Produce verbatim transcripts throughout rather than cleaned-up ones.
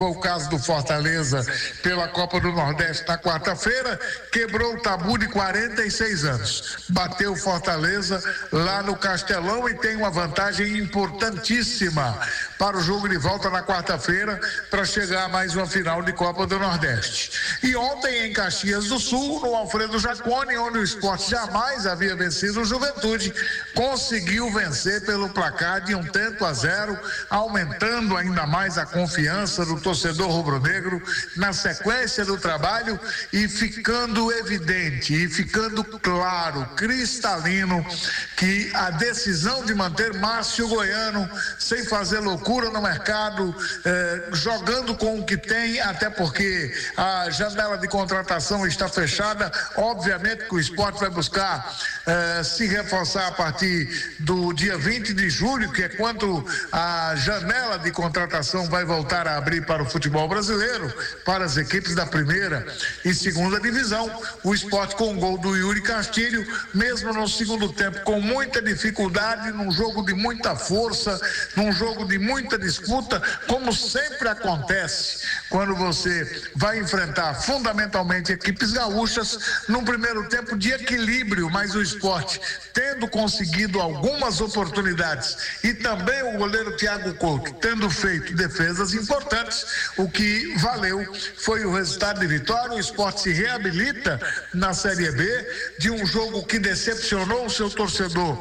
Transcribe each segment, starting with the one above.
O caso do Fortaleza pela Copa do Nordeste na quarta-feira, quebrou o tabu de quarenta e seis anos. Bateu o Fortaleza lá no Castelão e tem uma vantagem importantíssima para o jogo de volta na quarta-feira para chegar a mais uma final de Copa do Nordeste. E ontem em Caxias do Sul, no Alfredo Jaconi, onde o Sport jamais havia vencido o Juventude, conseguiu vencer pelo placar de um tanto a zero, aumentando ainda mais a confiança do torcedor rubro-negro na sequência do trabalho e ficando evidente e ficando claro, cristalino, que a decisão de manter Márcio Goiano sem fazer loucura no mercado, eh, jogando com o que tem, até porque a janela de contratação está fechada. Obviamente que o Sport vai buscar eh, se reforçar a partir do dia vinte de julho, que é quando a janela de contratação vai voltar a abrir para o futebol brasileiro, para as equipes da primeira e segunda divisão. O Sport com o gol do Yuri Castilho, mesmo no segundo tempo com muita dificuldade, num jogo de muita força, num jogo de muita disputa, como sempre acontece quando você vai enfrentar fundamentalmente equipes gaúchas, num primeiro tempo de equilíbrio, mas o Sport tendo conseguido algumas oportunidades e também o goleiro Thiago Couto tendo feito defesas importantes. O que valeu foi o resultado de vitória. O Sport se reabilita na Série B de um jogo que decepcionou o seu torcedor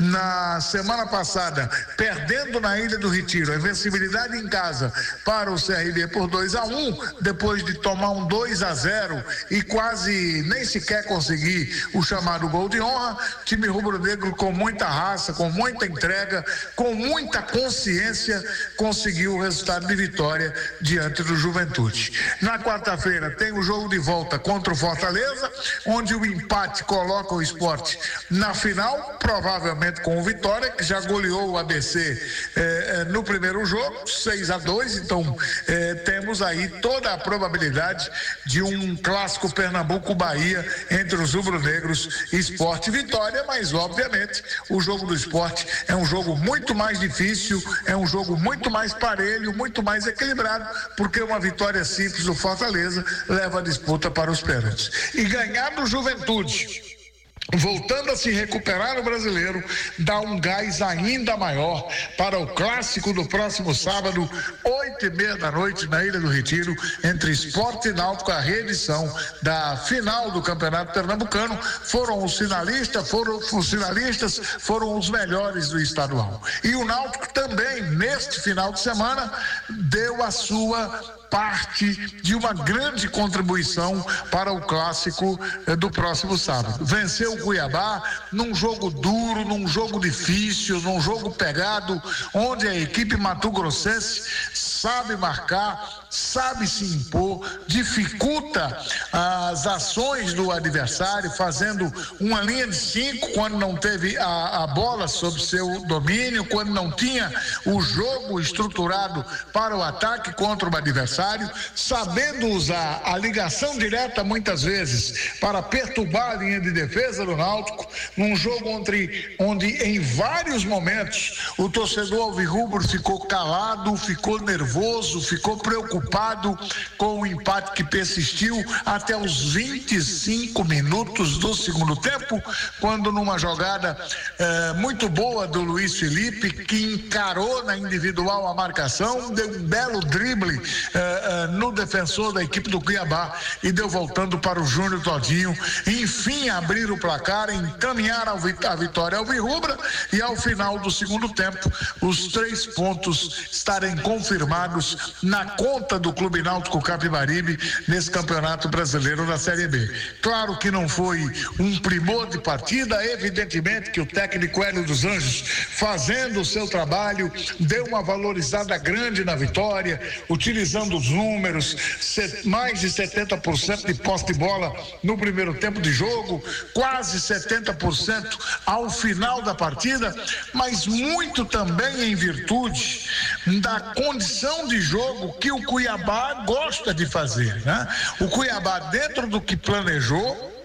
na semana passada, perdendo na Ilha do Retiro a invencibilidade em casa para o C R B por dois a um, depois de tomar um dois a zero e quase nem sequer conseguir o chamado gol de honra. Time rubro-negro com muita raça, com muita entrega, com muita consciência, conseguiu o resultado de vitória diante do Juventude. Na quarta-feira tem o jogo de volta contra o Fortaleza, onde o empate coloca o Sport na final, provavelmente com o Vitória, que já goleou o A B C eh, eh, no primeiro jogo, seis a dois. Então eh, temos aí toda a probabilidade de um clássico Pernambuco-Bahia entre os rubro-negros, Sport e Vitória, mas obviamente o jogo do Sport é um jogo muito mais difícil, é um jogo muito mais parelho, muito mais equilibrado, porque uma vitória simples do Fortaleza leva a disputa para os pênaltis. E ganhar do Juventude, voltando a se recuperar no Brasileiro, dá um gás ainda maior para o clássico do próximo sábado, oito e meia da noite, na Ilha do Retiro, entre Sport e Náutico, a reedição da final do Campeonato Pernambucano. Foram os finalistas, foram os finalistas, foram os melhores do estadual. E o Náutico também, neste final de semana, deu a sua parte de uma grande contribuição para o clássico eh, do próximo sábado. Venceu o Cuiabá num jogo duro, num jogo difícil, num jogo pegado, onde a equipe mato-grossense sabe marcar, sabe se impor, dificulta as ações do adversário, fazendo uma linha de cinco quando não teve a, a bola sob seu domínio, quando não tinha o jogo estruturado para o ataque contra o adversário, sabendo usar a ligação direta muitas vezes para perturbar a linha de defesa do Náutico, num jogo onde, onde em vários momentos o torcedor alvirrubro ficou calado, ficou nervoso, ficou preocupado com o empate que persistiu até os vinte e cinco minutos do segundo tempo, quando numa jogada eh, muito boa do Luiz Felipe, que encarou na individual a marcação, deu um belo drible eh, eh, no defensor da equipe do Cuiabá e deu voltando para o Júnior Todinho, enfim abrir o placar, encaminhar a vitória alvirrubra e ao final do segundo tempo os três pontos estarem confirmados na conta do Clube Náutico Capibaribe nesse Campeonato Brasileiro da Série B. Claro que não foi um primor de partida, evidentemente que o técnico Hélio dos Anjos, fazendo o seu trabalho, deu uma valorizada grande na vitória, utilizando os números, mais de setenta por cento de posse de bola no primeiro tempo de jogo, quase setenta por cento ao final da partida, mas muito também em virtude da condição de jogo que o Cuiabá gosta de fazer, né? O Cuiabá, dentro do que planejou,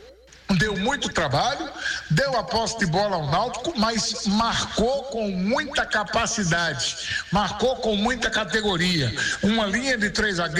deu muito trabalho, deu a posse de bola ao Náutico, mas marcou com muita capacidade, marcou com muita categoria. Uma linha de três zagueiros